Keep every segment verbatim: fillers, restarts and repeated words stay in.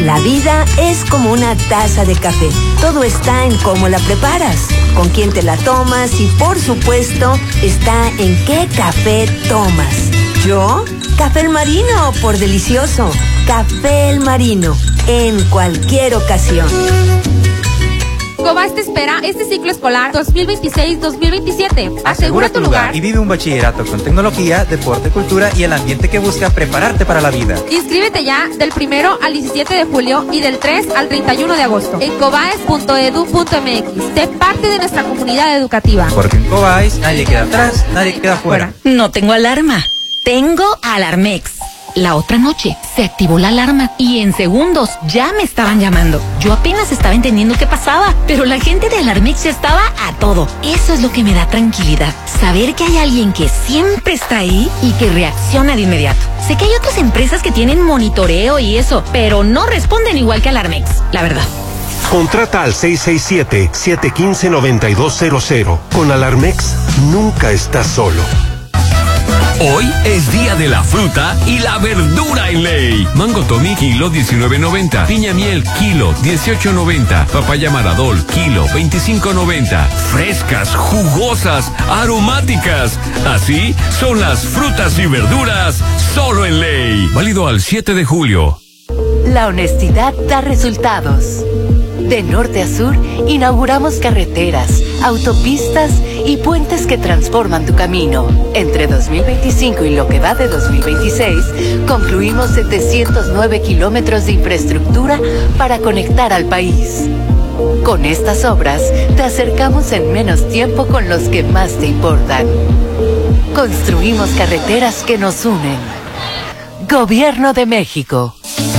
La vida es como una taza de café. Todo está en cómo la preparas, con quién te la tomas y, por supuesto, está en qué café tomas. ¿Yo? Café El Marino, por delicioso. Café El Marino, en cualquier ocasión. Cobas te espera este ciclo escolar dos mil veintiséis dos mil veintisiete. Asegura tu lugar y vive un bachillerato con tecnología, deporte, cultura y el ambiente que busca prepararte para la vida. Inscríbete ya del primero al diecisiete de julio y del tres al treinta y uno de agosto en cobaes punto edu punto mx. Sé parte de nuestra comunidad educativa. Porque en Cobaes nadie queda atrás, nadie queda fuera. No tengo alarma, tengo Alarmex. La otra noche se activó la alarma y en segundos ya me estaban llamando. Yo apenas estaba entendiendo qué pasaba, pero la gente de Alarmex ya estaba a todo. Eso es lo que me da tranquilidad, saber que hay alguien que siempre está ahí y que reacciona de inmediato. Sé que hay otras empresas que tienen monitoreo y eso, pero no responden igual que Alarmex, la verdad. Contrata al seis seis siete, siete uno cinco, nueve dos cero cero. Con Alarmex nunca estás solo. Hoy es día de la fruta y la verdura en Ley. Mango Tommy, kilo diecinueve noventa. Piña miel, kilo dieciocho noventa. Papaya Maradol, kilo veinticinco noventa. Frescas, jugosas, aromáticas. Así son las frutas y verduras solo en Ley. Válido al siete de julio. La honestidad da resultados. De norte a sur, inauguramos carreteras, autopistas y puentes que transforman tu camino. Entre dos mil veinticinco y lo que va de dos mil veintiséis, concluimos setecientos nueve kilómetros de infraestructura para conectar al país. Con estas obras, te acercamos en menos tiempo con los que más te importan. Construimos carreteras que nos unen. Gobierno de México.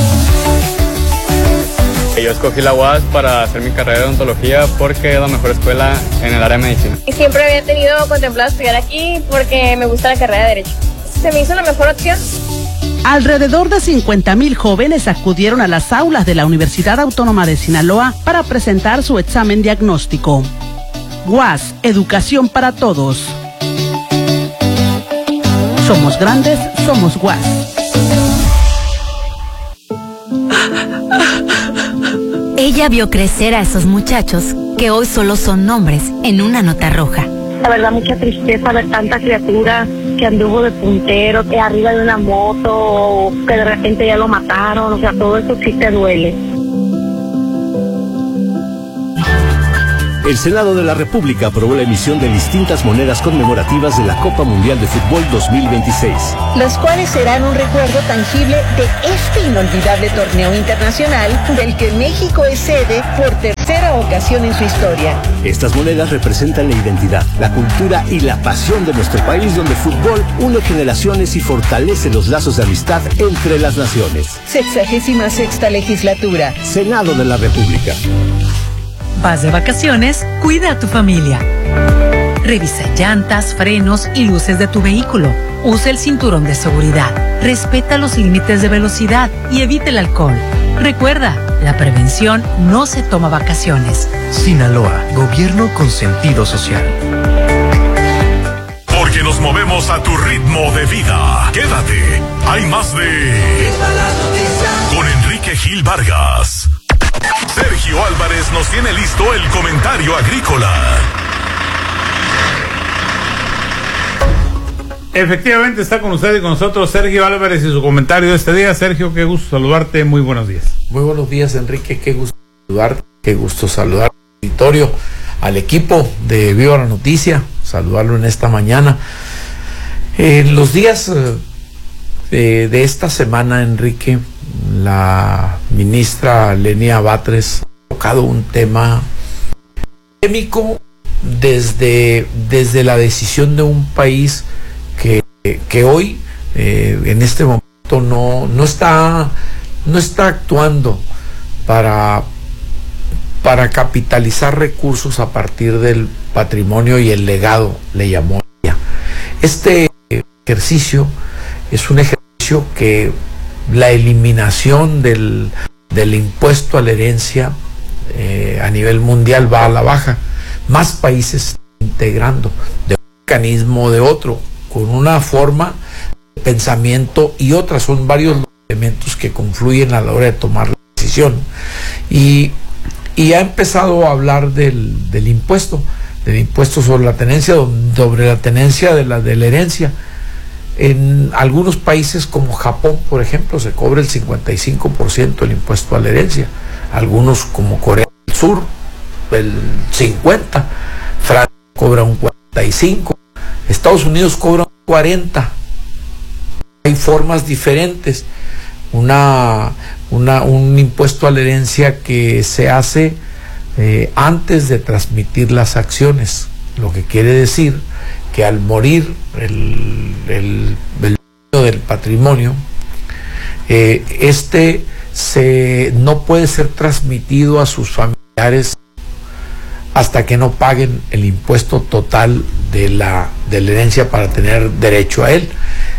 Yo escogí la U A S para hacer mi carrera de odontología porque es la mejor escuela en el área de medicina. Y siempre había tenido contemplado estudiar aquí porque me gusta la carrera de Derecho. Se me hizo la mejor opción. Alrededor de cincuenta mil jóvenes acudieron a las aulas de la Universidad Autónoma de Sinaloa para presentar su examen diagnóstico. U A S, educación para todos. Somos grandes, somos U A S. Ella vio crecer a esos muchachos que hoy solo son nombres en una nota roja. La verdad, mucha tristeza ver tanta criatura que anduvo de puntero, que arriba de una moto, o que de repente ya lo mataron. O sea, todo eso sí te duele. El Senado de la República aprobó la emisión de distintas monedas conmemorativas de la Copa Mundial de Fútbol dos mil veintiséis. Las cuales serán un recuerdo tangible de este inolvidable torneo internacional del que México es sede por tercera ocasión en su historia. Estas monedas representan la identidad, la cultura y la pasión de nuestro país, donde el fútbol une generaciones y fortalece los lazos de amistad entre las naciones. Sexagésima sexta legislatura. Senado de la República. Vas de vacaciones, cuida a tu familia. Revisa llantas, frenos y luces de tu vehículo. Usa el cinturón de seguridad. Respeta los límites de velocidad y evite el alcohol. Recuerda, la prevención no se toma vacaciones. Sinaloa, gobierno con sentido social. Porque nos movemos a tu ritmo de vida. Quédate, hay más de... Con Enrique Gil Vargas. Sergio Álvarez nos tiene listo el comentario agrícola. Efectivamente está con usted y con nosotros Sergio Álvarez y su comentario de este día. Sergio, qué gusto saludarte, muy buenos días. Muy buenos días, Enrique, qué gusto saludarte, qué gusto saludar al auditorio, al equipo de Viva la Noticia, saludarlo en esta mañana. En los días eh, de esta semana, Enrique, la ministra Lenia Batres ha tocado un tema polémico desde, desde la decisión de un país que, que hoy, eh, en este momento, no, no, está, no está actuando para, para capitalizar recursos a partir del patrimonio y el legado, le llamó ella. Este ejercicio es un ejercicio que la eliminación del, del impuesto a la herencia eh, a nivel mundial va a la baja. Más países están integrando de un mecanismo o de otro, con una forma de pensamiento y otras. Son varios elementos que confluyen a la hora de tomar la decisión transición, y, y ha empezado a hablar del, del impuesto, del impuesto sobre la tenencia, sobre la tenencia de la, de la herencia. En algunos países como Japón, por ejemplo, se cobra el cincuenta y cinco por ciento del impuesto a la herencia. Algunos como Corea del Sur, el cincuenta por ciento. Francia cobra un cuarenta y cinco por ciento. Estados Unidos cobra un cuarenta por ciento. Hay formas diferentes. Una, una, un impuesto a la herencia que se hace eh, antes de transmitir las acciones, lo que quiere decir que al morir el, el, el dueño del patrimonio, eh, este se, no puede ser transmitido a sus familiares hasta que no paguen el impuesto total de la, de la herencia para tener derecho a él.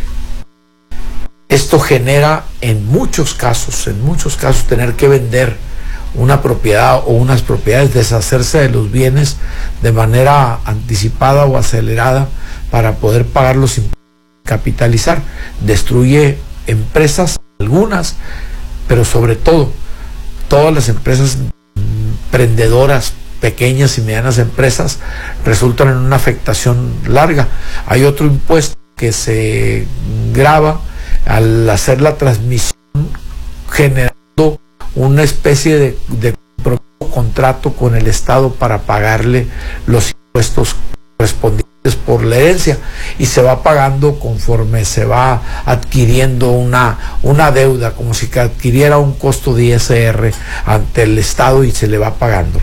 Esto genera en muchos casos, en muchos casos tener que vender una propiedad o unas propiedades, deshacerse de los bienes de manera anticipada o acelerada para poder pagar los impuestos, capitalizar. Destruye empresas, algunas, pero sobre todo todas las empresas emprendedoras, pequeñas y medianas empresas, resultan en una afectación larga. Hay otro impuesto que se grava al hacer la transmisión, generando una especie de, de contrato con el Estado para pagarle los impuestos correspondientes por la herencia, y se va pagando conforme se va adquiriendo una, una deuda, como si adquiriera un costo de I S R ante el Estado, y se le va pagando.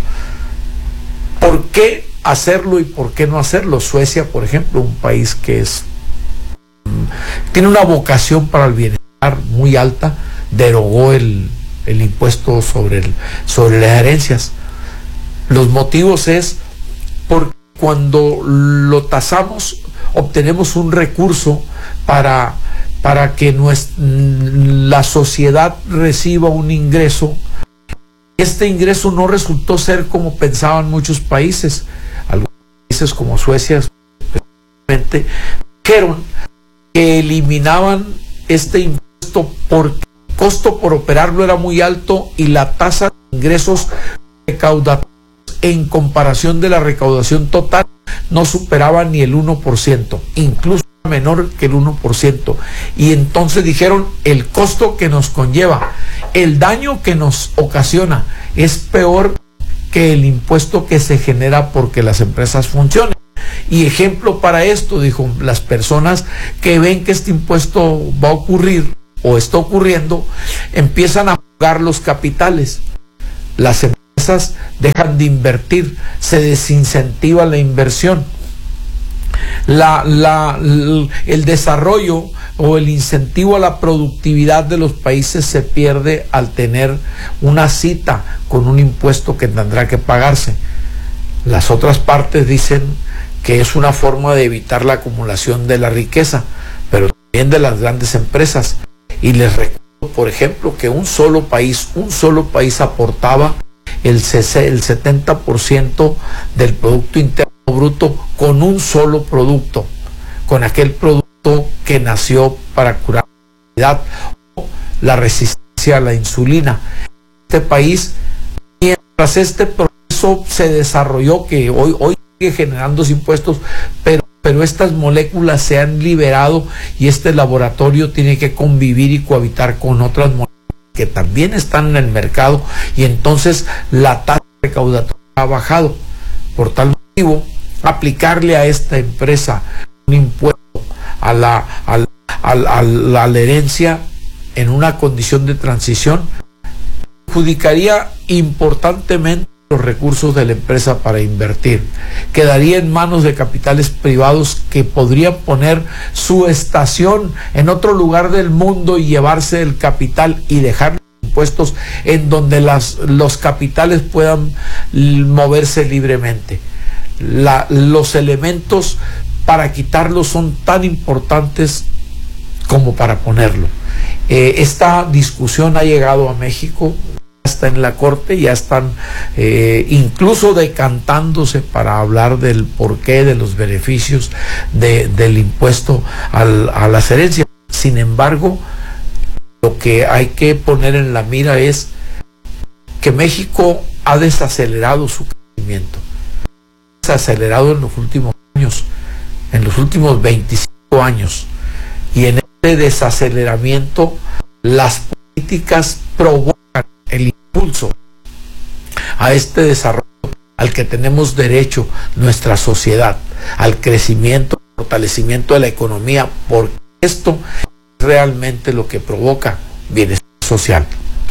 ¿Por qué hacerlo y por qué no hacerlo? Suecia, por ejemplo, un país que es tiene una vocación para el bienestar muy alta, derogó el el impuesto sobre, el, sobre las herencias. Los motivos es porque cuando lo tasamos obtenemos un recurso para, para que nuestra, la sociedad reciba un ingreso. Este ingreso no resultó ser como pensaban muchos países. Algunos países como Suecia especialmente dijeron que eliminaban este impuesto porque el costo por operarlo era muy alto y la tasa de ingresos recaudatorios en comparación de la recaudación total no superaba ni el uno por ciento, incluso menor que el uno por ciento. Y entonces dijeron, el costo que nos conlleva, el daño que nos ocasiona, es peor que el impuesto que se genera porque las empresas funcionen. Y ejemplo para esto, dijo, las personas que ven que este impuesto va a ocurrir o está ocurriendo, empiezan a pagar los capitales. Las empresas dejan de invertir, se desincentiva la inversión. La, la, el desarrollo o el incentivo a la productividad de los países se pierde al tener una cita con un impuesto que tendrá que pagarse. Las otras partes dicen que es una forma de evitar la acumulación de la riqueza, pero también de las grandes empresas. Y les recuerdo, por ejemplo, que un solo país, un solo país aportaba el, el setenta por ciento del Producto Interno Bruto con un solo producto, con aquel producto que nació para curar la obesidad o la resistencia a la insulina. Este país, mientras este proceso se desarrolló, que hoy, hoy sigue generando impuestos, pero pero estas moléculas se han liberado y este laboratorio tiene que convivir y cohabitar con otras moléculas que también están en el mercado, y entonces la tasa recaudatoria ha bajado. Por tal motivo, aplicarle a esta empresa un impuesto a la, a la, a la, a la, a la herencia en una condición de transición perjudicaría importantemente los recursos de la empresa para invertir. Quedaría en manos de capitales privados que podrían poner su estación en otro lugar del mundo y llevarse el capital y dejar impuestos en donde las, los capitales puedan moverse libremente. La, los elementos para quitarlo son tan importantes como para ponerlo. Eh, esta discusión ha llegado a México, está en la Corte, ya están eh, incluso decantándose para hablar del porqué, de los beneficios de, del impuesto al, a las herencias. Sin embargo, lo que hay que poner en la mira es que México ha desacelerado su crecimiento, desacelerado en los últimos años, en los últimos veinticinco años, y en este desaceleramiento las políticas provocan el impulso a este desarrollo al que tenemos derecho nuestra sociedad, al crecimiento, fortalecimiento de la economía, porque esto es realmente lo que provoca bienestar social,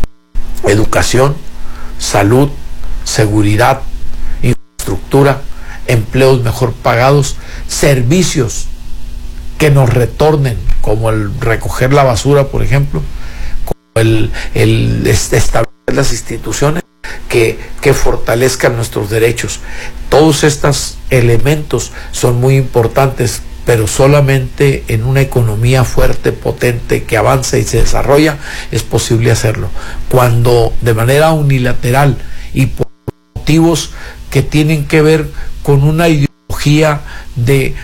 educación, salud, seguridad, infraestructura, empleos mejor pagados, servicios que nos retornen, como el recoger la basura, por ejemplo, como el, el establecer las instituciones que, que fortalezcan nuestros derechos. Todos estos elementos son muy importantes, pero solamente en una economía fuerte, potente, que avanza y se desarrolla, es posible hacerlo. Cuando de manera unilateral y por motivos que tienen que ver con una ideología de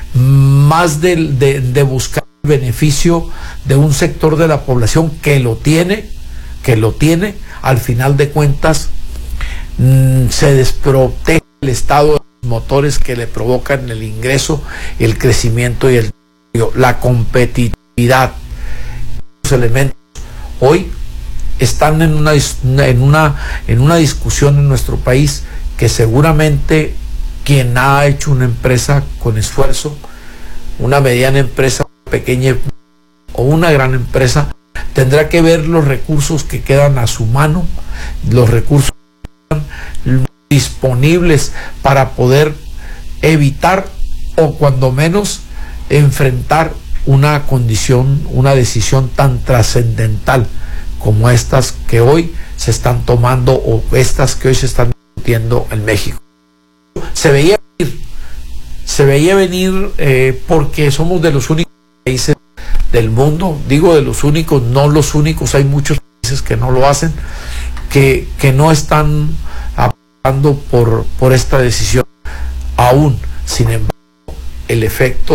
más de, de, de buscar el beneficio de un sector de la población que lo tiene, que lo tiene, al final de cuentas mmm, se desprotege el Estado de los motores que le provocan el ingreso, el crecimiento y el la competitividad. Los elementos hoy están en una, en una, en una discusión en nuestro país que seguramente quien ha hecho una empresa con esfuerzo, una mediana empresa, una pequeña o una gran empresa, tendrá que ver los recursos que quedan a su mano, los recursos que quedan disponibles para poder evitar o cuando menos enfrentar una condición, una decisión tan trascendental como estas que hoy se están tomando o estas que hoy se están discutiendo en México. Se veía venir, se veía venir eh, porque somos de los únicos países del mundo, digo de los únicos, no los únicos, hay muchos países que no lo hacen, que, que no están apostando por, por esta decisión aún. Sin embargo, el efecto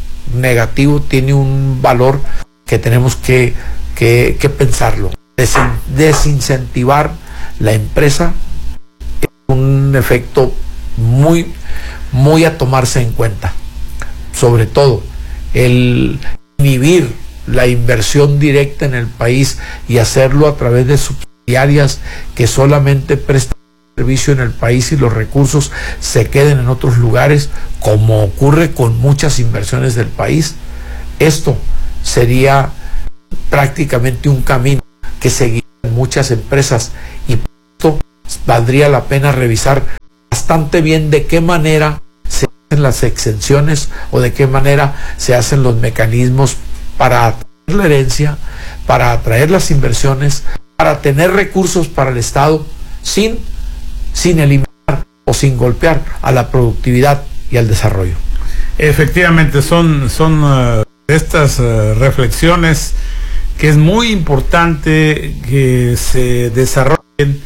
negativo tiene un valor que tenemos que, que, que pensarlo. Desin, desincentivar la empresa es un efecto muy, muy a tomarse en cuenta. Sobre todo, el inhibir la inversión directa en el país y hacerlo a través de subsidiarias que solamente prestan servicio en el país y los recursos se queden en otros lugares, como ocurre con muchas inversiones del país. Esto sería prácticamente un camino que seguirían muchas empresas, y por esto valdría la pena revisar bastante bien de qué manera se hacen las exenciones o de qué manera se hacen los mecanismos para atraer la herencia, para atraer las inversiones, para tener recursos para el Estado sin, sin eliminar o sin golpear a la productividad y al desarrollo. Efectivamente, son, son uh, estas uh, reflexiones que es muy importante que se desarrollen,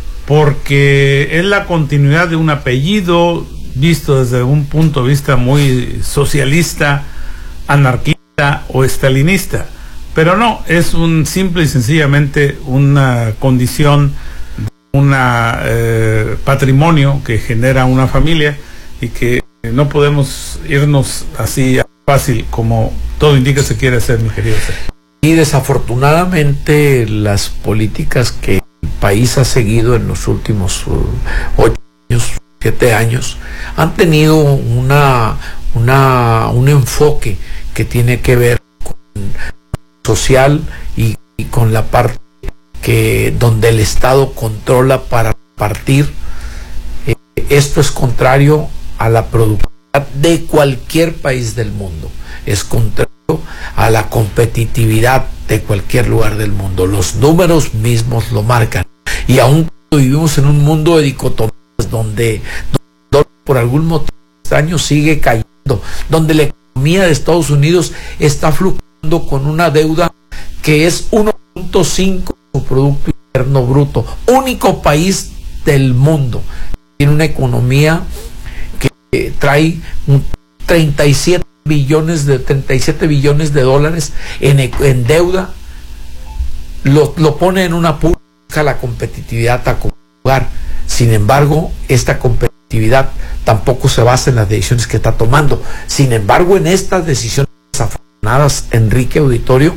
porque es la continuidad de un apellido visto desde un punto de vista muy socialista, anarquista o estalinista, pero no, es un simple y sencillamente una condición, un eh, patrimonio que genera una familia, y que no podemos irnos así fácil como todo indica se quiere hacer, mi querido Sergio. Y desafortunadamente las políticas que el país ha seguido en los últimos uh, ocho años, siete años, han tenido una, una, un enfoque que tiene que ver con social y, y con la parte que donde el Estado controla para partir. Eh, esto es contrario a la productividad de cualquier país del mundo, es contrario a la competitividad de cualquier lugar del mundo. Los números mismos lo marcan, y aún vivimos en un mundo de dicotomías donde, donde por algún motivo extraño sigue cayendo, donde la economía de Estados Unidos está fluctuando con una deuda que es uno punto cinco de su Producto Interno Bruto, único país del mundo tiene una economía que trae un treinta y siete billones de treinta y siete billones de dólares en, en deuda. Lo, lo pone en una pulga la competitividad a como lugar. Sin embargo, esta competitividad tampoco se basa en las decisiones que está tomando. Sin embargo, en estas decisiones desafortunadas, Enrique, auditorio,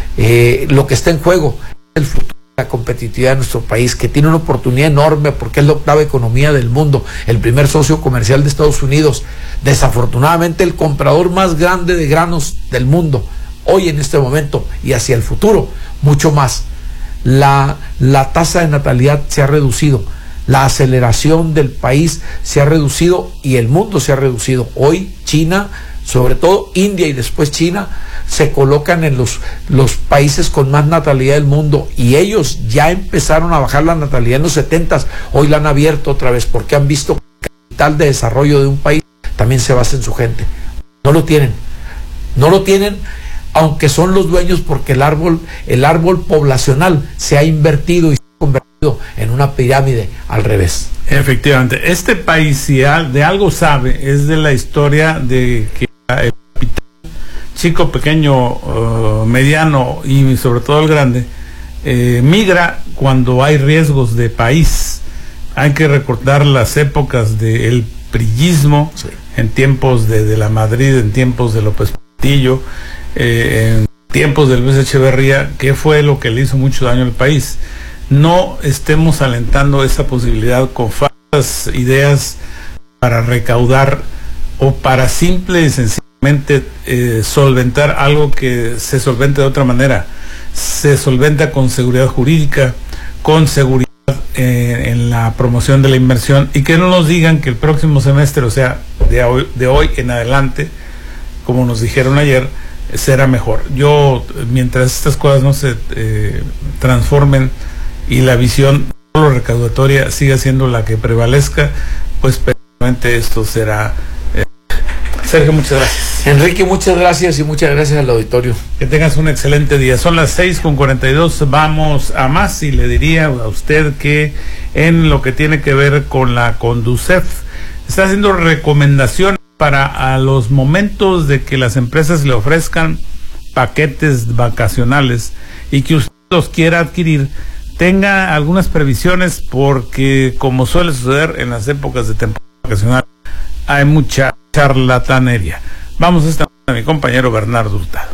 eh, lo que está en juego es el futuro de la competitividad de nuestro país, que tiene una oportunidad enorme porque es la octava economía del mundo, el primer socio comercial de Estados Unidos, desafortunadamente el comprador más grande de granos del mundo, hoy en este momento y hacia el futuro, mucho más. La, la tasa de natalidad se ha reducido, la aceleración del país se ha reducido y el mundo se ha reducido. Hoy China, sobre todo India y después China, se colocan en los, los países con más natalidad del mundo, y ellos ya empezaron a bajar la natalidad en los setentas, hoy la han abierto otra vez porque han visto que el capital de desarrollo de un país también se basa en su gente. No lo tienen, no lo tienen, aunque son los dueños, porque el árbol, el árbol poblacional se ha invertido y se ha convertido en una pirámide al revés. Efectivamente, este país, si de algo sabe, es de la historia de que el capital chico, pequeño, uh, mediano y sobre todo el grande, eh, migra cuando hay riesgos de país. Hay que recordar las épocas del priismo, sí, en tiempos de, de la Madrid, en tiempos de López Portillo, eh, en tiempos de Luis Echeverría, que fue lo que le hizo mucho daño al país. No estemos alentando esa posibilidad con falsas ideas para recaudar o para simple y sencillamente eh, solventar algo que se solvente de otra manera. Se solventa con seguridad jurídica, con seguridad eh, en la promoción de la inversión, y que no nos digan que el próximo semestre, o sea, de hoy, de hoy en adelante, como nos dijeron ayer, será mejor. Yo, mientras estas cosas no se eh, transformen y la visión solo recaudatoria siga siendo la que prevalezca, pues probablemente esto será. Eh. Sergio, muchas gracias. Enrique, muchas gracias, y muchas gracias al auditorio. Que tengas un excelente día. Son las seis con cuarenta y dos, vamos a más, y le diría a usted que en lo que tiene que ver con la Conducef, está haciendo recomendaciones para a los momentos de que las empresas le ofrezcan paquetes vacacionales y que usted los quiera adquirir, tenga algunas previsiones, porque como suele suceder en las épocas de temporada vacacional, hay mucha charlatanería. Vamos a estar con mi compañero Bernardo Hurtado.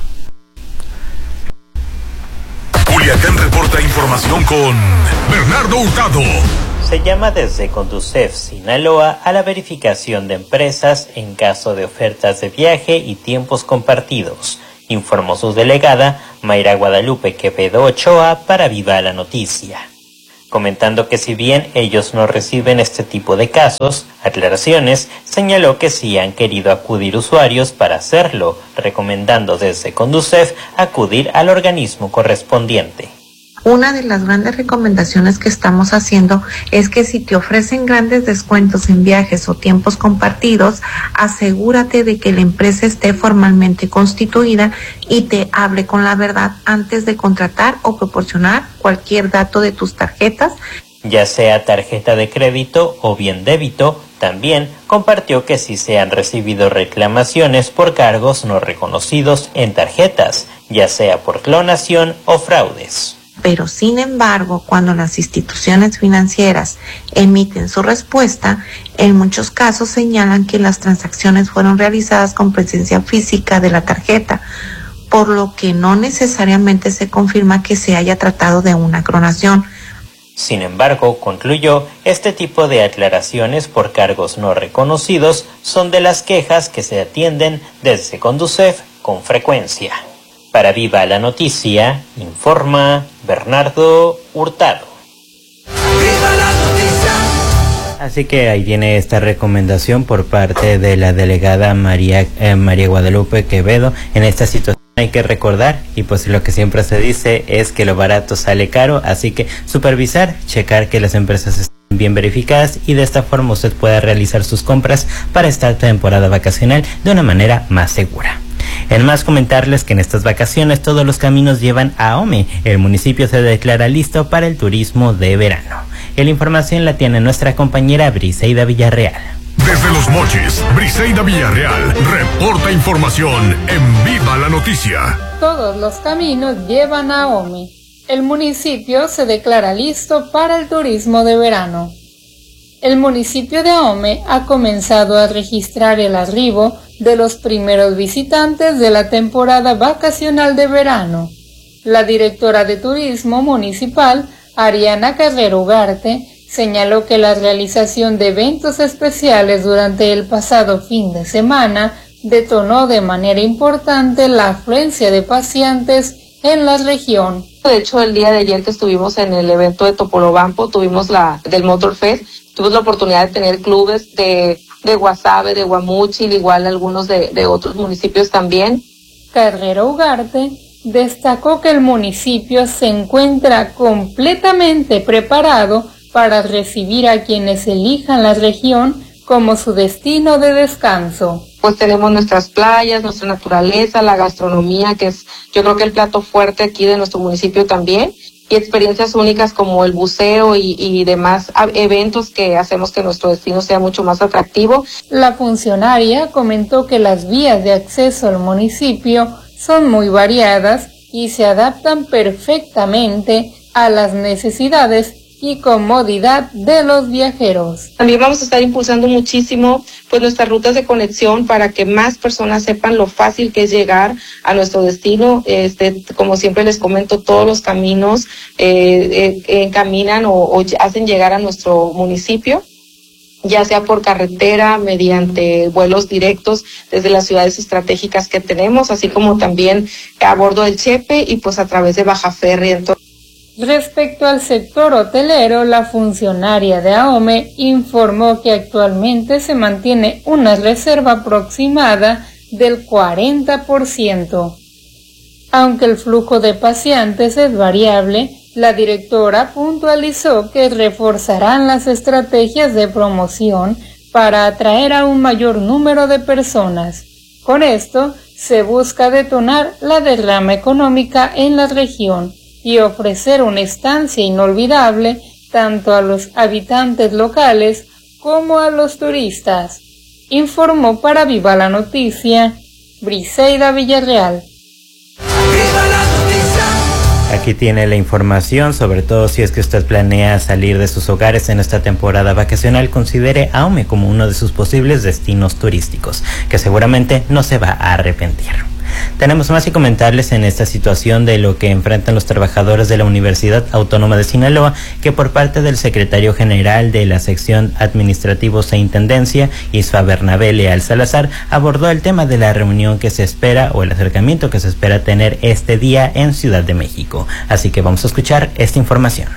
Culiacán reporta información con Bernardo Hurtado. Se llama desde Conducef Sinaloa a la verificación de empresas en caso de ofertas de viaje y tiempos compartidos, informó su delegada Mayra Guadalupe Quevedo Ochoa para Viva la Noticia, comentando que si bien ellos no reciben este tipo de casos, aclaraciones, señaló que sí han querido acudir usuarios para hacerlo, recomendando desde Conducef acudir al organismo correspondiente. Una de las grandes recomendaciones que estamos haciendo es que si te ofrecen grandes descuentos en viajes o tiempos compartidos, asegúrate de que la empresa esté formalmente constituida y te hable con la verdad antes de contratar o proporcionar cualquier dato de tus tarjetas, ya sea tarjeta de crédito o bien débito. También compartió que sí se han recibido reclamaciones por cargos no reconocidos en tarjetas, ya sea por clonación o fraudes. Pero sin embargo, cuando las instituciones financieras emiten su respuesta, en muchos casos señalan que las transacciones fueron realizadas con presencia física de la tarjeta, por lo que no necesariamente se confirma que se haya tratado de una clonación. Sin embargo, concluyó, este tipo de aclaraciones por cargos no reconocidos son de las quejas que se atienden desde Conducef con frecuencia. Para Viva la Noticia, informa Bernardo Hurtado. ¡Viva la noticia! Así que ahí viene esta recomendación por parte de la delegada María, eh, María Guadalupe Quevedo. En esta situación hay que recordar, y pues lo que siempre se dice es que lo barato sale caro, así que supervisar, checar que las empresas estén bien verificadas, y de esta forma usted pueda realizar sus compras para esta temporada vacacional de una manera más segura. En más, comentarles que en estas vacaciones todos los caminos llevan a Ahome. El municipio se declara listo para el turismo de verano. La información la tiene nuestra compañera Briseida Villarreal. Desde Los Mochis, Briseida Villarreal reporta información en Viva la Noticia. Todos los caminos llevan a Ahome. El municipio se declara listo para el turismo de verano. El municipio de Ahome ha comenzado a registrar el arribo de los primeros visitantes de la temporada vacacional de verano. La directora de Turismo Municipal, Ariana Carrero Ugarte, señaló que la realización de eventos especiales durante el pasado fin de semana detonó de manera importante la afluencia de paseantes en la región. De hecho, el día de ayer que estuvimos en el evento de Topolobampo, tuvimos la del Motor Fest, tuvimos la oportunidad de tener clubes de, de Guasave, de Guamúchil, igual algunos de, de otros municipios también. Carrero Ugarte destacó que el municipio se encuentra completamente preparado para recibir a quienes elijan la región como su destino de descanso. Pues tenemos nuestras playas, nuestra naturaleza, la gastronomía, que es yo creo que el plato fuerte aquí de nuestro municipio también, y experiencias únicas como el buceo y, y demás eventos que hacemos que nuestro destino sea mucho más atractivo. La funcionaria comentó que las vías de acceso al municipio son muy variadas y se adaptan perfectamente a las necesidades y comodidad de los viajeros. También vamos a estar impulsando muchísimo pues nuestras rutas de conexión para que más personas sepan lo fácil que es llegar a nuestro destino. Este, como siempre les comento, todos los caminos eh, eh, encaminan o, o hacen llegar a nuestro municipio, ya sea por carretera, mediante vuelos directos desde las ciudades estratégicas que tenemos, así como también a bordo del Chepe y pues a través de Baja Ferry. Entonces, respecto al sector hotelero, la funcionaria de Ahome informó que actualmente se mantiene una reserva aproximada del cuarenta por ciento. Aunque el flujo de paseantes es variable, la directora puntualizó que reforzarán las estrategias de promoción para atraer a un mayor número de personas. Con esto, se busca detonar la derrama económica en la región y ofrecer una estancia inolvidable tanto a los habitantes locales como a los turistas. Informó para Viva la Noticia, Briseida Villarreal. Aquí tiene la información, sobre todo si es que usted planea salir de sus hogares en esta temporada vacacional, considere Ahome como uno de sus posibles destinos turísticos, que seguramente no se va a arrepentir. Tenemos más y comentarles en esta situación de lo que enfrentan los trabajadores de la Universidad Autónoma de Sinaloa, que por parte del secretario general de la sección Administrativos e Intendencia, Isfa Bernabé Leal Salazar, abordó el tema de la reunión que se espera o el acercamiento que se espera tener este día en Ciudad de México. Así que vamos a escuchar esta información.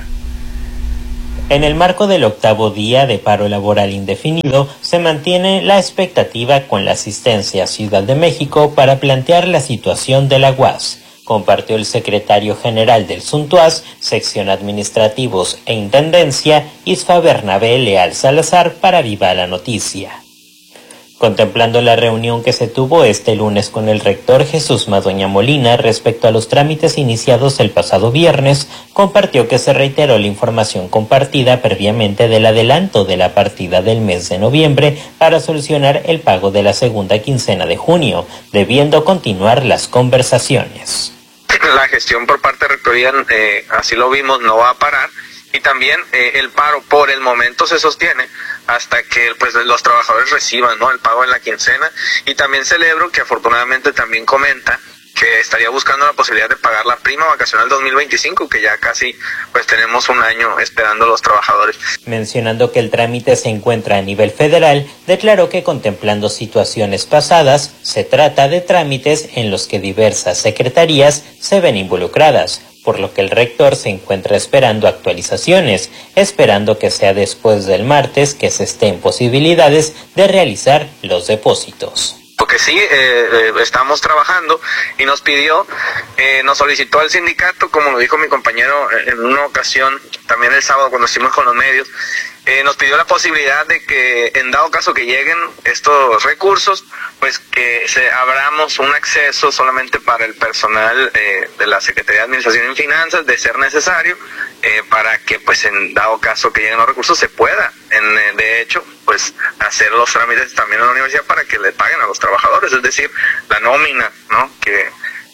En el marco del octavo día de paro laboral indefinido, se mantiene la expectativa con la asistencia a Ciudad de México para plantear la situación de la U A S, compartió el secretario general del SUNTUAS, sección Administrativos e Intendencia, Isfa Bernabé Leal Salazar, para Viva la Noticia. Contemplando la reunión que se tuvo este lunes con el rector Jesús Madueña Molina respecto a los trámites iniciados el pasado viernes, compartió que se reiteró la información compartida previamente del adelanto de la partida del mes de noviembre para solucionar el pago de la segunda quincena de junio, debiendo continuar las conversaciones. La gestión por parte de Rectoría, eh, así lo vimos, no va a parar. Y también eh, el paro por el momento se sostiene hasta que pues los trabajadores reciban, ¿no?, el pago en la quincena. Y también celebro que afortunadamente también comenta que estaría buscando la posibilidad de pagar la prima vacacional dos mil veinticinco, que ya casi pues tenemos un año esperando los trabajadores. Mencionando que el trámite se encuentra a nivel federal, declaró que contemplando situaciones pasadas, se trata de trámites en los que diversas secretarías se ven involucradas, por lo que el rector se encuentra esperando actualizaciones, esperando que sea después del martes que se esté en posibilidades de realizar los depósitos. Porque sí, eh, eh, estamos trabajando y nos pidió, eh, nos solicitó al sindicato, como lo dijo mi compañero en una ocasión, también el sábado cuando estuvimos con los medios, eh, nos pidió la posibilidad de que en dado caso que lleguen estos recursos, pues que se abramos un acceso solamente para el personal eh, de la Secretaría de Administración y Finanzas, de ser necesario, eh, para que pues en dado caso que lleguen los recursos se pueda, en, de hecho, pues hacer los trámites también en la universidad para que le paguen a los trabajadores, es decir, la nómina, ¿no?, que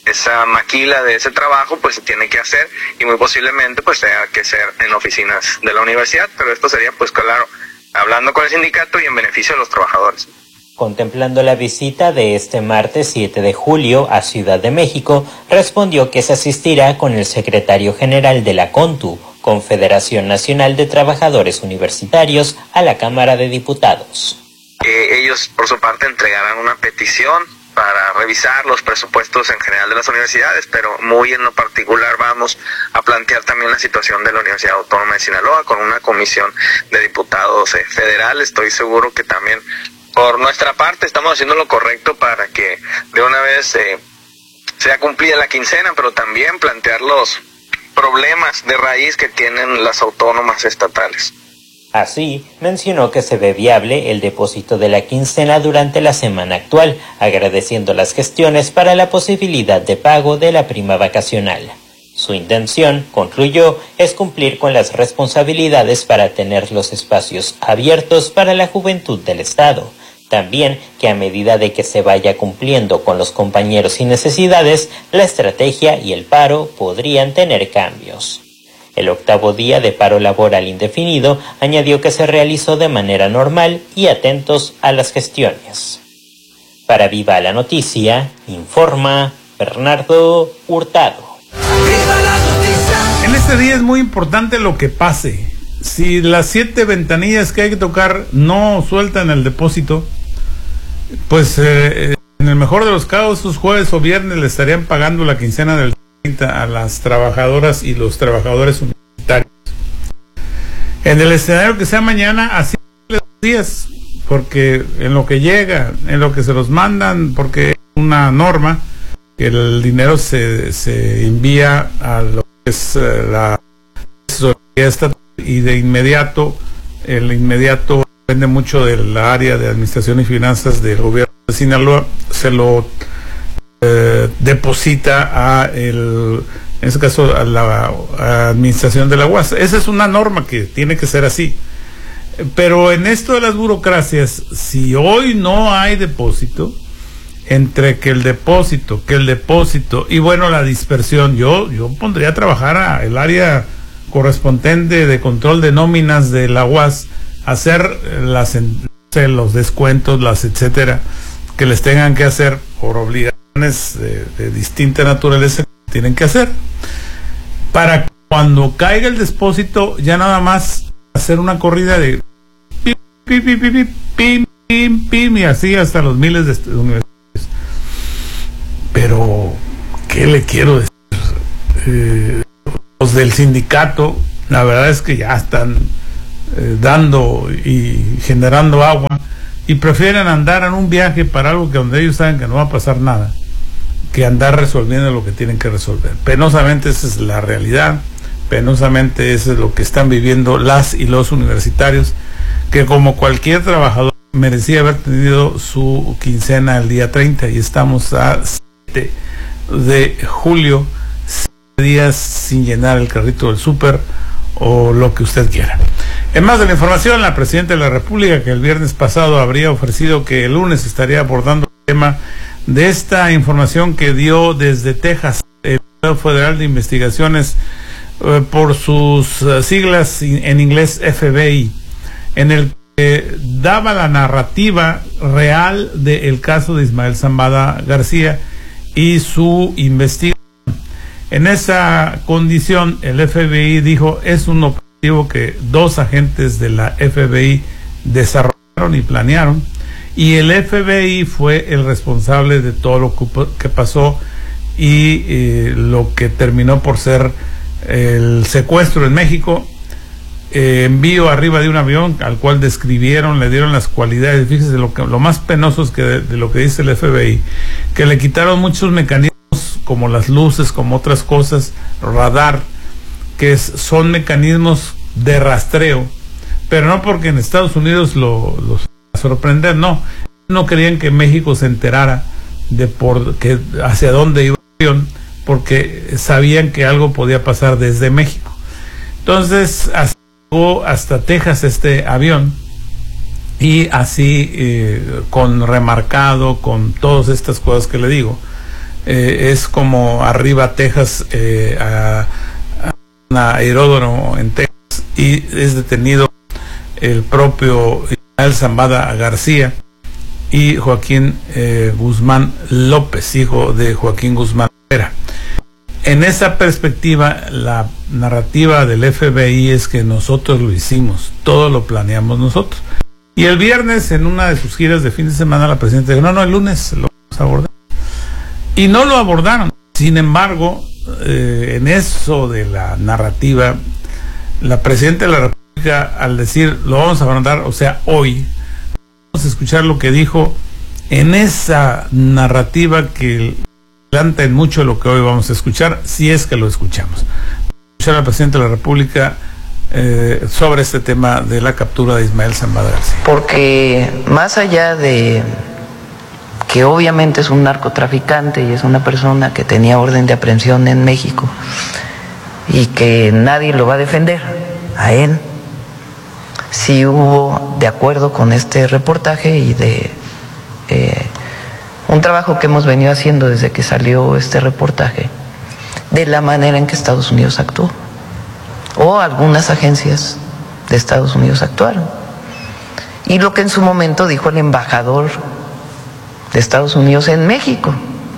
esa maquila de ese trabajo pues se tiene que hacer y muy posiblemente pues tenga que ser en oficinas de la universidad, pero esto sería pues claro, hablando con el sindicato y en beneficio de los trabajadores. Contemplando la visita de este martes siete de julio a Ciudad de México, respondió que se asistirá con el secretario general de la CONTU, Confederación Nacional de Trabajadores Universitarios, a la Cámara de Diputados. Eh, ellos por su parte entregarán una petición para revisar los presupuestos en general de las universidades, pero muy en lo particular vamos a plantear también la situación de la Universidad Autónoma de Sinaloa con una comisión de diputados eh, federales. Estoy seguro que también por nuestra parte estamos haciendo lo correcto para que de una vez eh, sea cumplida la quincena, pero también plantear los problemas de raíz que tienen las autónomas estatales. Así, mencionó que se ve viable el depósito de la quincena durante la semana actual, agradeciendo las gestiones para la posibilidad de pago de la prima vacacional. Su intención, concluyó, es cumplir con las responsabilidades para tener los espacios abiertos para la juventud del Estado. También que a medida de que se vaya cumpliendo con los compañeros sin necesidades, la estrategia y el paro podrían tener cambios. El octavo día de paro laboral indefinido añadió que se realizó de manera normal y atentos a las gestiones. Para Viva la Noticia, informa Bernardo Hurtado. En este día es muy importante lo que pase. Si las siete ventanillas que hay que tocar no sueltan el depósito, pues eh, en el mejor de los casos, jueves o viernes le estarían pagando la quincena del treinta a las trabajadoras y los trabajadores universitarios. En el escenario que sea mañana, así los días, porque en lo que llega, en lo que se los mandan, porque es una norma que el dinero se, se envía a lo que es eh, la sociedad estatal y de inmediato, el inmediato depende mucho del área de administración y finanzas del gobierno de Sinaloa, se lo eh, deposita a el, en este caso a la a administración de la U A S. Esa es una norma que tiene que ser así. Pero en esto de las burocracias, si hoy no hay depósito, entre que el depósito, que el depósito y bueno, la dispersión, yo, yo pondría a trabajar a el área correspondiente de control de nóminas de la U A S, hacer las, los descuentos, las etcétera, que les tengan que hacer por obligaciones de, de distinta naturaleza que tienen que hacer, para cuando caiga el depósito ya nada más hacer una corrida de pim, pim, pim, pim, pim, pim, pim, y así hasta los miles de universidades. Pero, ¿qué le quiero decir? Eh, los del sindicato, la verdad es que ya están eh, dando y generando agua y prefieren andar en un viaje para algo que donde ellos saben que no va a pasar nada, que andar resolviendo lo que tienen que resolver. Penosamente esa es la realidad, penosamente eso es lo que están viviendo las y los universitarios, que como cualquier trabajador merecía haber tenido su quincena el día treinta y estamos a siete de julio, siete días sin llenar el carrito del súper o lo que usted quiera. En más de la información, la Presidenta de la República, que el viernes pasado habría ofrecido que el lunes estaría abordando el tema de esta información que dio desde Texas el Bureau Federal de Investigaciones, eh, por sus uh, siglas en inglés F B I, en el que daba la narrativa real del caso de Ismael Zambada García y su investigación. En esa condición, el F B I dijo es un operativo que dos agentes de la F B I desarrollaron y planearon, y el F B I fue el responsable de todo lo que pasó y eh, lo que terminó por ser el secuestro en México, eh, envío arriba de un avión al cual describieron, le dieron las cualidades. Fíjese lo que lo más penoso es que de, de lo que dice el F B I, que le quitaron muchos mecanismos como las luces, como otras cosas, radar, que es, son mecanismos de rastreo, pero no porque en Estados Unidos lo, los sorprender, no, no querían que México se enterara de por que hacia dónde iba el avión, porque sabían que algo podía pasar desde México. Entonces hasta, llegó hasta Texas este avión, y así eh, con remarcado, con todas estas cosas que le digo. eh, es como arriba Texas, eh, a, a un aeródromo en Texas, y es detenido el propio Ismael Zambada García y Joaquín eh, Guzmán López, hijo de Joaquín Guzmán Vera. En esa perspectiva, la narrativa del F B I es que nosotros lo hicimos, todo lo planeamos nosotros. Y el viernes, en una de sus giras de fin de semana, la presidenta dijo, no, no, el lunes lo vamos a abordar. Y no lo abordaron. Sin embargo, eh, en eso de la narrativa, la presidenta de la República, al decir, lo vamos a abordar, o sea, hoy, vamos a escuchar lo que dijo en esa narrativa que adelanta en mucho lo que hoy vamos a escuchar, si es que lo escuchamos. Vamos a escuchar a la presidenta de la República eh, sobre este tema de la captura de Ismael Zambada García. Porque más allá de que obviamente es un narcotraficante y es una persona que tenía orden de aprehensión en México y que nadie lo va a defender a él, sí hubo, de acuerdo con este reportaje y de eh, un trabajo que hemos venido haciendo desde que salió este reportaje, de la manera en que Estados Unidos actuó, o algunas agencias de Estados Unidos actuaron, y lo que en su momento dijo el embajador de Estados Unidos en México,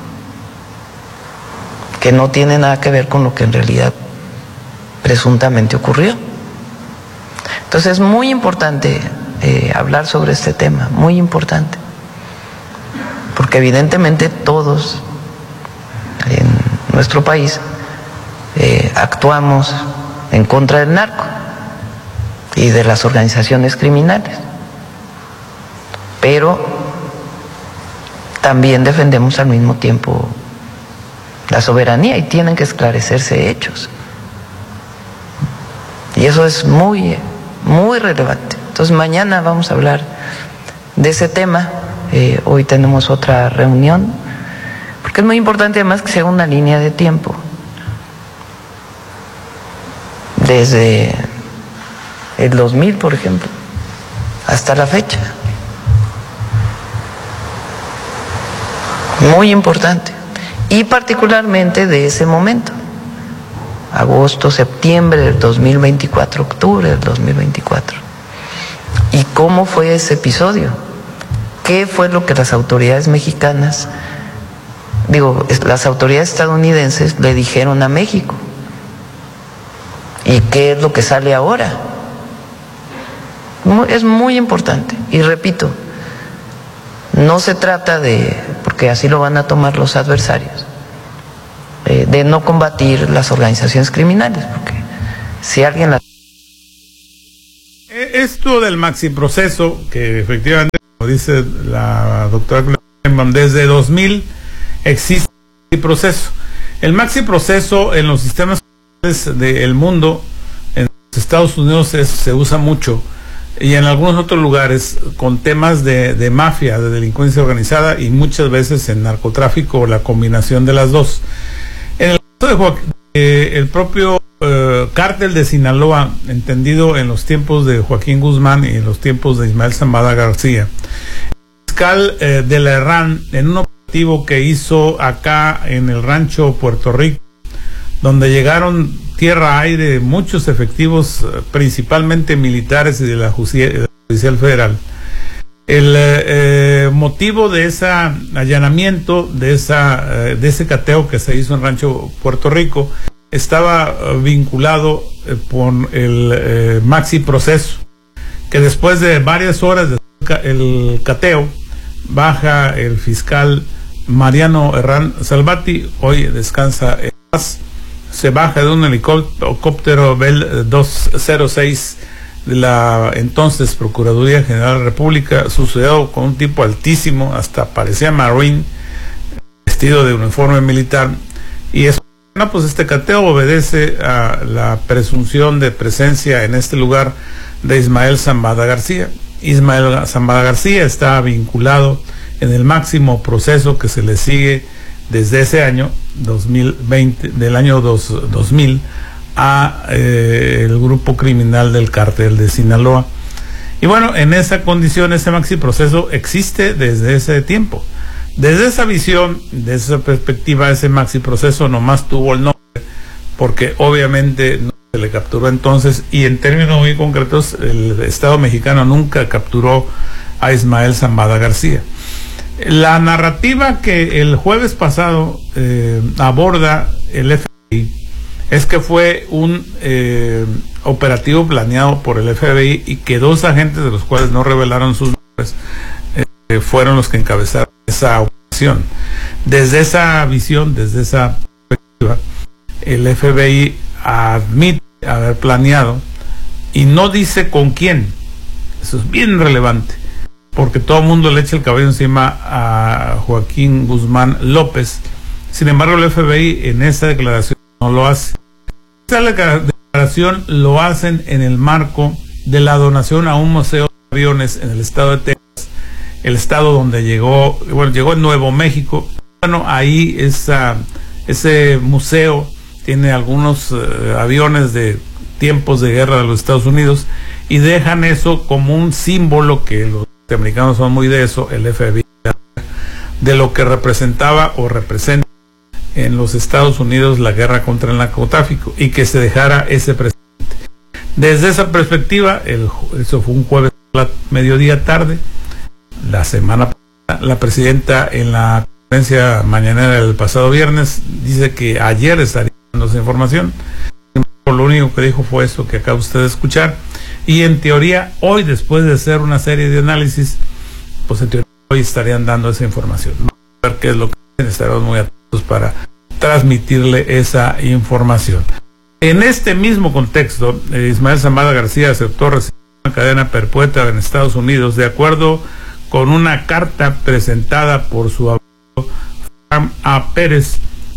que no tiene nada que ver con lo que en realidad presuntamente ocurrió. Entonces es muy importante eh, hablar sobre este tema, muy importante, porque evidentemente todos en nuestro país eh, actuamos en contra del narco y de las organizaciones criminales, pero también defendemos al mismo tiempo la soberanía y tienen que esclarecerse hechos. Y eso es muy, muy relevante. Entonces mañana vamos a hablar de ese tema. Eh, hoy tenemos otra reunión, porque es muy importante además que sea una línea de tiempo. Desde el dos mil, por ejemplo, hasta la fecha. Muy importante. Y particularmente de ese momento. Agosto, septiembre del dos mil veinticuatro, octubre del dos mil veinticuatro. ¿Y cómo fue ese episodio? ¿Qué fue lo que las autoridades mexicanas, digo, las autoridades estadounidenses le dijeron a México? ¿Y qué es lo que sale ahora? Es muy importante. Y repito, no se trata de, porque así lo van a tomar los adversarios, eh, de no combatir las organizaciones criminales, porque si alguien las... Esto del maxi proceso, que efectivamente, como dice la doctora, desde dos mil existe el proceso. El maxi proceso en los sistemas del mundo, en los Estados Unidos es, se usa mucho, y en algunos otros lugares con temas de, de mafia, de delincuencia organizada y muchas veces en narcotráfico, la combinación de las dos. En el caso de Joaquín, eh, el propio eh, cártel de Sinaloa, entendido en los tiempos de Joaquín Guzmán y en los tiempos de Ismael Zambada García, el fiscal eh, de la Herrán, en un operativo que hizo acá en el rancho Puerto Rico, donde llegaron tierra-aire muchos efectivos, principalmente militares y de la Judicial Federal. El eh, motivo de ese allanamiento, de, esa, eh, de ese cateo que se hizo en Rancho Puerto Rico, estaba eh, vinculado eh, con el eh, maxi proceso, que después de varias horas del cateo, baja el fiscal Mariano Herrán Salvati, hoy descansa en paz. Se baja de un helicóptero Bell doscientos seis de la entonces Procuraduría General de la República, sucedió con un tipo altísimo, hasta parecía marine, vestido de uniforme militar, y es, no, pues este cateo obedece a la presunción de presencia en este lugar de Ismael Zambada García. Ismael Zambada García está vinculado en el máximo proceso que se le sigue desde ese año dos mil veinte, del año dos, dos mil, a eh, el grupo criminal del cártel de Sinaloa. Y bueno, en esa condición, ese maxi proceso existe desde ese tiempo. Desde esa visión, desde esa perspectiva, ese maxi proceso nomás tuvo el nombre, porque obviamente no se le capturó entonces, y en términos muy concretos, el Estado mexicano nunca capturó a Ismael Zambada García. La narrativa que el jueves pasado eh, aborda el F B I es que fue un eh, operativo planeado por el F B I y que dos agentes, de los cuales no revelaron sus nombres, eh, fueron los que encabezaron esa operación. Desde esa visión, desde esa perspectiva, el F B I admite haber planeado y no dice con quién. Eso es bien relevante, porque todo el mundo le echa el cabello encima a Joaquín Guzmán López. Sin embargo, el F B I en esa declaración no lo hace. Esa declaración lo hacen en el marco de la donación a un museo de aviones en el estado de Texas, el estado donde llegó, bueno, llegó en Nuevo México. Bueno, ahí esa, ese museo tiene algunos uh, aviones de tiempos de guerra de los Estados Unidos y dejan eso como un símbolo, que los norteamericanos son muy de eso, el F B I, de lo que representaba o representa en los Estados Unidos la guerra contra el narcotráfico, y que se dejara ese presente. Desde esa perspectiva, el, eso fue un jueves a la mediodía tarde, la semana pasada, la presidenta en la conferencia mañanera del pasado viernes dice que ayer estaría dando esa información. Lo único que dijo fue eso que acaba usted de escuchar, y en teoría hoy, después de hacer una serie de análisis, pues en teoría hoy estarían dando esa información. Vamos a ver qué es lo que hacen, estaremos muy atentos para transmitirle esa información. En este mismo contexto, Ismael Zambada García aceptó recibir una cadena perpetua en Estados Unidos, de acuerdo con una carta presentada por su abogado Fran A. Pérez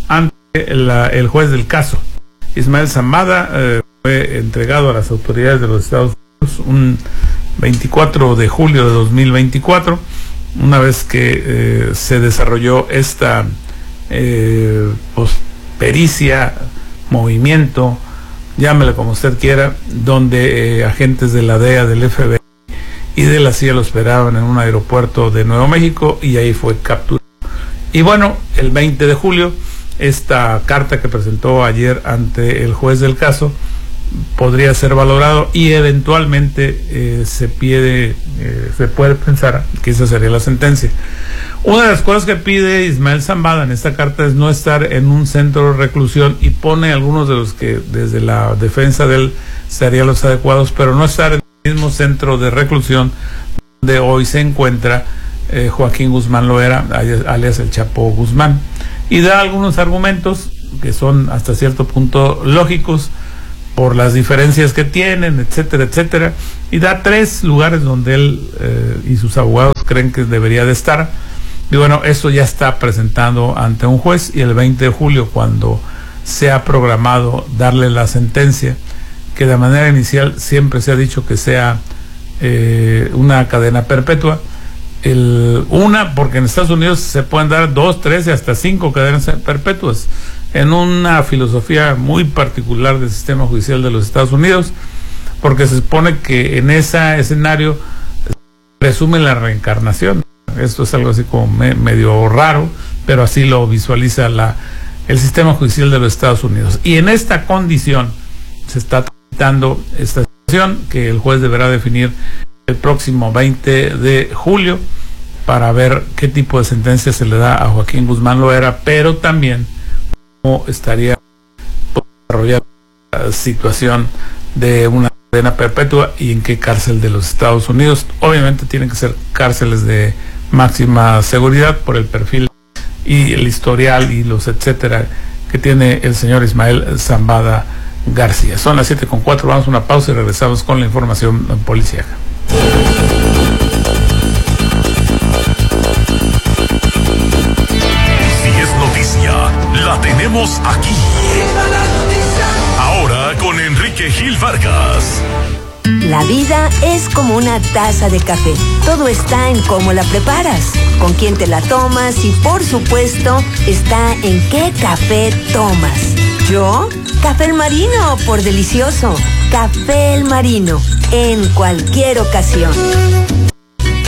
ante la, el juez del caso. Ismael Zambada eh, fue entregado a las autoridades de los Estados Unidos un veinticuatro de julio de dos mil veinticuatro, una vez que eh, se desarrolló esta eh, pues, pericia, movimiento, llámele como usted quiera, donde eh, agentes de la D E A, del F B I y de la C I A lo esperaban en un aeropuerto de Nuevo México, y ahí fue capturado. Y bueno, el veinte de julio, esta carta que presentó ayer ante el juez del caso podría ser valorado, y eventualmente eh, se pide, eh, se puede pensar que esa sería la sentencia. Una de las cosas que pide Ismael Zambada en esta carta es no estar en un centro de reclusión, y pone algunos de los que desde la defensa de él serían los adecuados, pero no estar en el mismo centro de reclusión donde hoy se encuentra eh, Joaquín Guzmán Loera, alias el Chapo Guzmán, y da algunos argumentos que son hasta cierto punto lógicos por las diferencias que tienen, etcétera, etcétera, y da tres lugares donde él eh, y sus abogados creen que debería de estar. Y bueno, eso ya está presentando ante un juez, y el veinte de julio, cuando se ha programado darle la sentencia, que de manera inicial siempre se ha dicho que sea eh, una cadena perpetua, el, una, porque en Estados Unidos se pueden dar dos, tres y hasta cinco cadenas perpetuas, en una filosofía muy particular del sistema judicial de los Estados Unidos, porque se supone que en ese escenario presume la reencarnación. Esto es algo así como me, medio raro, pero así lo visualiza la, el sistema judicial de los Estados Unidos. Y en esta condición se está tratando esta situación que el juez deberá definir el próximo veinte de julio para ver qué tipo de sentencia se le da a Joaquín Guzmán Loera, pero también cómo estaría desarrollando la situación de una cadena perpetua y en qué cárcel de los Estados Unidos. Obviamente tienen que ser cárceles de máxima seguridad por el perfil y el historial y los etcétera que tiene el señor Ismael Zambada García. Son las siete con cuatro, vamos a una pausa y regresamos con la información policíaca. Si es noticia, la tenemos aquí. Ahora con Enrique Gil Vargas. La vida es como una taza de café. Todo está en cómo la preparas, con quién te la tomas y, por supuesto, está en qué café tomas. ¿Yo? Café El Marino, por delicioso. Café El Marino, en cualquier ocasión.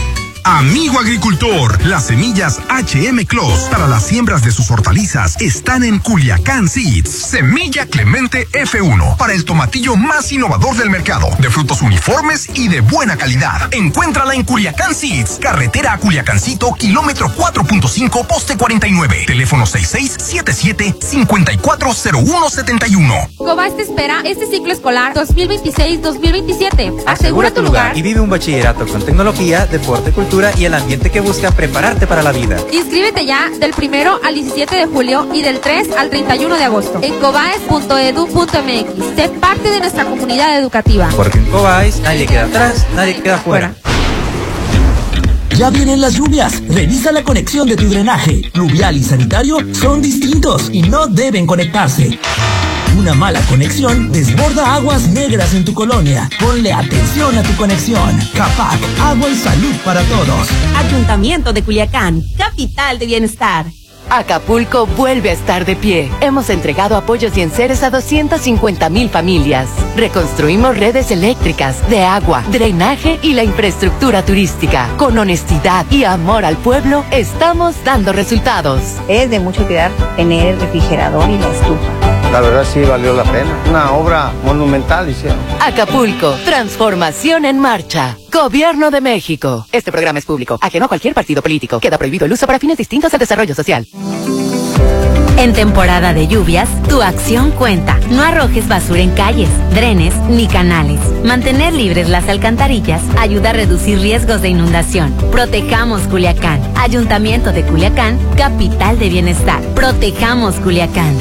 Amigo agricultor, las semillas H M Clos para las siembras de sus hortalizas están en Culiacán Seeds. Semilla Clemente F uno para el tomatillo más innovador del mercado, de frutos uniformes y de buena calidad. Encuéntrala en Culiacán Seeds, carretera a Culiacancito, kilómetro cuatro punto cinco, poste cuarenta y nueve, teléfono seis seis siete siete, cinco cuatro cero uno siete uno. Cobas te espera este ciclo escolar dos mil veintiséis dos mil veintisiete. Asegura tu lugar y vive un bachillerato con tecnología, deporte, cultura y el ambiente que busca prepararte para la vida. Inscríbete ya del primero al diecisiete de julio y del tres al treinta y uno de agosto en cobaes punto edu punto eme equis. Sé parte de nuestra comunidad educativa. Porque en Cobaes nadie queda atrás, nadie queda fuera. Ya vienen las lluvias. Revisa la conexión de tu drenaje. Pluvial y sanitario son distintos y no deben conectarse. Una mala conexión desborda aguas negras en tu colonia. Ponle atención a tu conexión. CAPAC, agua y salud para todos. Ayuntamiento de Culiacán, capital de bienestar. Acapulco vuelve a estar de pie. Hemos entregado apoyos y enseres a doscientas cincuenta mil familias. Reconstruimos redes eléctricas, de agua, drenaje y la infraestructura turística. Con honestidad y amor al pueblo, estamos dando resultados. Es de mucho cuidar tener el refrigerador y la estufa. La verdad sí valió la pena. Una obra monumental hicieron. Acapulco, transformación en marcha. Gobierno de México. Este programa es público, ajeno a cualquier partido político. Queda prohibido el uso para fines distintos al desarrollo social. En temporada de lluvias, tu acción cuenta. No arrojes basura en calles, drenes ni canales. Mantener libres las alcantarillas ayuda a reducir riesgos de inundación. Protejamos Culiacán. Ayuntamiento de Culiacán, capital de bienestar. Protejamos Culiacán.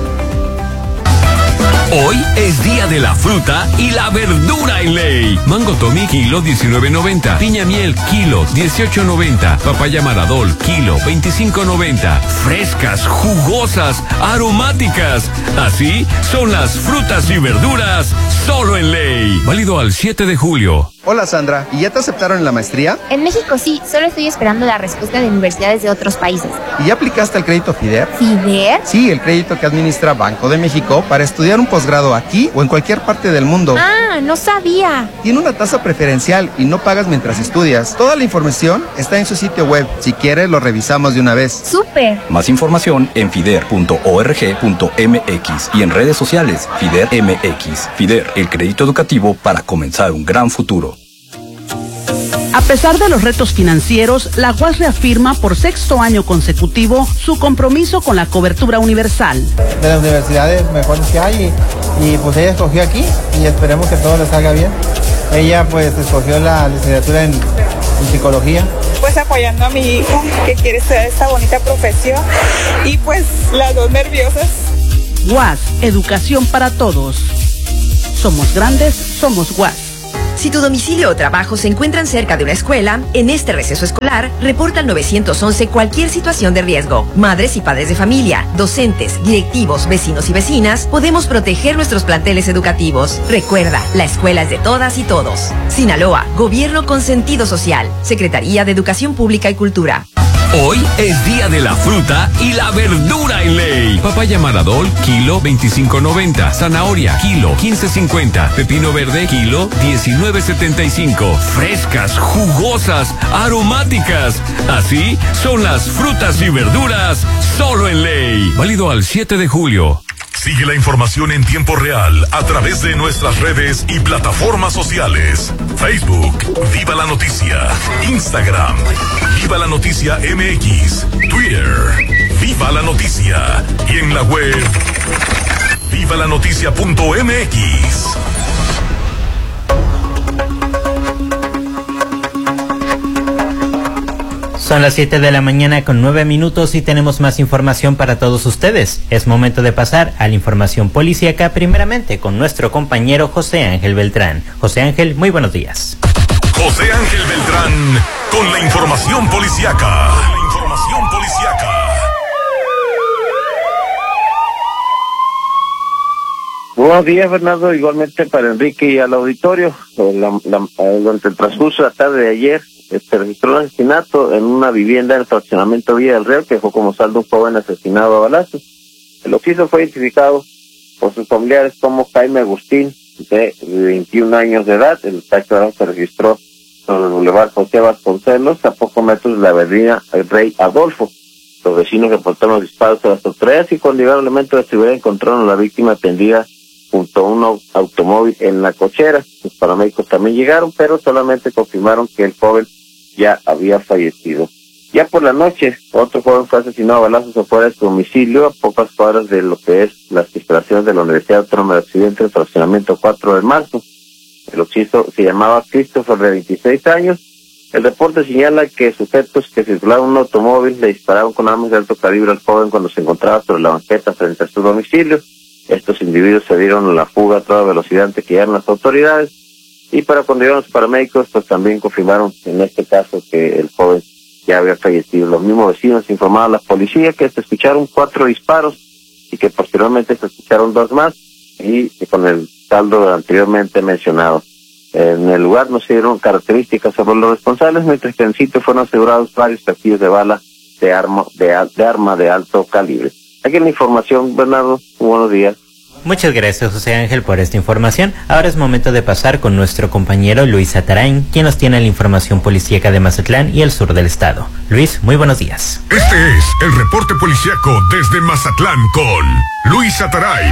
Hoy es día de la fruta y la verdura en Ley. Mango Tommy, kilo diecinueve noventa. Piña miel, kilo dieciocho noventa. Papaya Maradol, kilo veinticinco noventa. Frescas, jugosas, aromáticas. Así son las frutas y verduras solo en Ley. Válido al siete de julio. Hola Sandra, ¿y ya te aceptaron en la maestría? En México sí, solo estoy esperando la respuesta de universidades de otros países. ¿Y ya aplicaste al crédito FIDER? ¿FIDER? Sí, el crédito que administra Banco de México para estudiar un posgrado aquí o en cualquier parte del mundo. Ah, no sabía. Tiene una tasa preferencial y no pagas mientras estudias. Toda la información está en su sitio web. Si quieres, lo revisamos de una vez. ¡Súper! Más información en fider punto org punto mx y en redes sociales FIDER M X. FIDER, el crédito educativo para comenzar un gran futuro. A pesar de los retos financieros, la U A S reafirma por sexto año consecutivo su compromiso con la cobertura universal. De las universidades mejores que hay y, y pues ella escogió aquí y esperemos que todo le salga bien. Ella pues escogió la licenciatura en, en psicología. Pues apoyando a mi hijo que quiere estudiar esta bonita profesión y pues las dos nerviosas. U A S, educación para todos. Somos grandes, somos U A S. Si tu domicilio o trabajo se encuentran cerca de una escuela, en este receso escolar, reporta al nueve once cualquier situación de riesgo. Madres y padres de familia, docentes, directivos, vecinos y vecinas, podemos proteger nuestros planteles educativos. Recuerda, la escuela es de todas y todos. Sinaloa, Gobierno con sentido social. Secretaría de Educación Pública y Cultura. Hoy es día de la fruta y la verdura en Ley. Papaya Maradol, kilo veinticinco noventa. Zanahoria, kilo quince cincuenta. Pepino verde, kilo diecinueve setenta y cinco. Frescas, jugosas, aromáticas. Así son las frutas y verduras solo en Ley. Válido al siete de julio. Sigue la información en tiempo real a través de nuestras redes y plataformas sociales. Facebook, Viva la Noticia. Instagram, Viva la Noticia M X. Twitter, Viva la Noticia. Y en la web, viva la noticia punto m x. Son las siete de la mañana con nueve minutos y tenemos más información para todos ustedes. Es momento de pasar a la información policíaca, primeramente con nuestro compañero José Ángel Beltrán. José Ángel, muy buenos días. José Ángel Beltrán con la información policíaca. La información policíaca. Buenos días, Fernando, igualmente para Enrique y al auditorio. La, la, durante el transcurso de la tarde de ayer, se registró un asesinato en una vivienda en el fraccionamiento Villa del Real, que dejó como saldo un joven asesinado a balazos. El occiso fue identificado por sus familiares como Jaime Agustín, de veintiún años de edad. El tacho se registró sobre el Boulevard José Vasconcelos, a pocos metros de la avenida Rey Adolfo. Los vecinos reportaron los disparos a las autoridades y cuando llegaron elementos de seguridad encontraron a la víctima tendida junto a un automóvil en la cochera. Los paramédicos también llegaron, pero solamente confirmaron que el joven ya había fallecido. Ya por la noche, otro joven fue asesinado a balazos afuera de su domicilio, a pocas cuadras de lo que es las instalaciones de la Universidad Autónoma de Occidente, el fraccionamiento cuatro de marzo. El occiso se llamaba Christopher, de veintiséis años. El reporte señala que sujetos que circulaban en un automóvil le dispararon con armas de alto calibre al joven cuando se encontraba sobre la banqueta frente a su domicilio. Estos individuos se dieron a la fuga a toda velocidad antes que llegaran las autoridades. Y para cuando llegaron los paramédicos, pues también confirmaron en este caso que el joven ya había fallecido. Los mismos vecinos informaron a la policía que se escucharon cuatro disparos y que posteriormente se escucharon dos más y con el saldo anteriormente mencionado. En el lugar no se dieron características sobre los responsables, mientras que en el sitio fueron asegurados varios castillos de bala de arma de, al, de arma de alto calibre. Aquí en la información, Bernardo, buenos días. Muchas gracias, José Ángel, por esta información. Ahora es momento de pasar con nuestro compañero Luis Atarain, quien nos tiene la información policíaca de Mazatlán y el sur del estado. Luis, muy buenos días. Este es el reporte policíaco desde Mazatlán con Luis Atarain.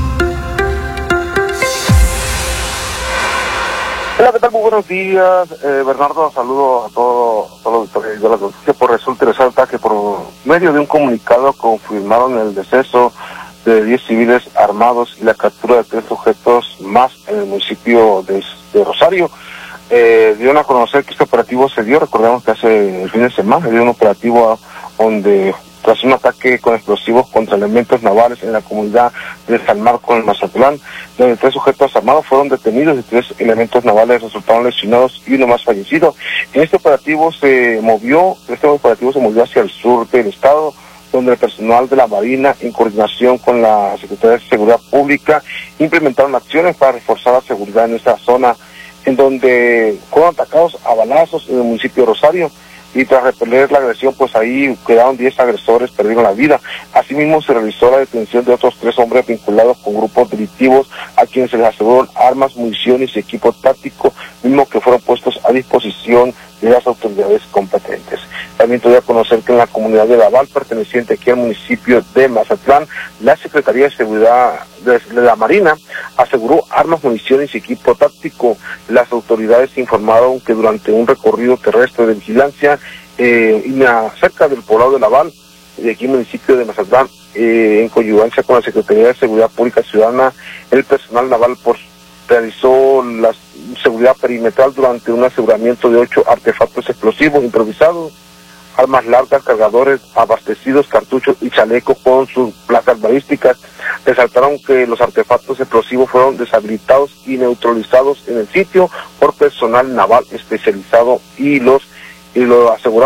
Hola, ¿qué tal? Muy buenos días, eh, Bernardo. Saludo a todos todo los auditores de la noticia. Por resulta y resalta que por medio de un comunicado confirmaron el deceso de diez civiles armados y la captura de tres sujetos más en el municipio de, de Rosario. Eh, dieron a conocer que este operativo se dio, recordemos que hace el fin de semana, dio un operativo donde tras un ataque con explosivos contra elementos navales en la comunidad de San Marcos, en Mazatlán, donde tres sujetos armados fueron detenidos y tres elementos navales resultaron lesionados y uno más fallecido. En este operativo se movió, este operativo se movió hacia el sur del estado, donde el personal de la Marina, en coordinación con la Secretaría de Seguridad Pública, implementaron acciones para reforzar la seguridad en esta zona, en donde fueron atacados a balazos en el municipio de Rosario. Y tras repeler la agresión, pues ahí quedaron diez agresores, perdieron la vida. Asimismo, se realizó la detención de otros tres hombres vinculados con grupos delictivos, a quienes se les aseguró armas, municiones y equipo táctico, mismo que fueron puestos a disposición de las autoridades competentes. También te voy a conocer que en la comunidad de Laval, perteneciente aquí al municipio de Mazatlán, la Secretaría de Seguridad de la Marina aseguró armas, municiones y equipo táctico. Las autoridades informaron que durante un recorrido terrestre de vigilancia eh, cerca del poblado de Laval, de aquí municipio de Mazatlán, eh, en coyugancia con la Secretaría de Seguridad Pública Ciudadana, el personal naval por realizó la seguridad perimetral durante un aseguramiento de ocho artefactos explosivos improvisados, armas largas, cargadores abastecidos, cartuchos y chalecos con sus placas balísticas. Resaltaron que los artefactos explosivos fueron deshabilitados y neutralizados en el sitio por personal naval especializado y los y lo aseguraron